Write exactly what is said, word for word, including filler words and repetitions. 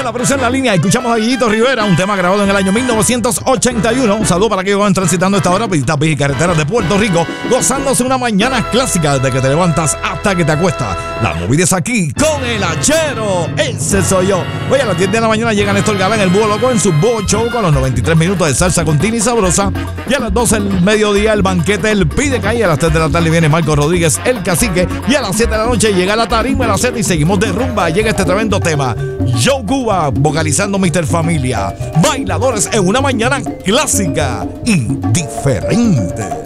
la próxima en la línea escuchamos a Guillito Rivera, un tema grabado en el año mil novecientos ochenta y uno. Un saludo para aquellos que van transitando esta hora, pistas y carreteras de Puerto Rico, gozándose una mañana clásica desde que te levantas hasta que te acuestas. La movida es aquí con el hachero. Ese soy yo. Oye, a las diez de la mañana llega Néstor Galán, el Búho Loco, en su Búho Show con los noventa y tres minutos de salsa continua y sabrosa. Y a las doce del mediodía el banquete, el pide calle. A las tres de la tarde viene Marco Rodríguez, el cacique. Y a las siete de la noche llega la tarima a las siete y seguimos de rumba. Llega este tremendo tema. Joe Cuba vocalizando mister Familia. Bailadores en una mañana clásica y diferente.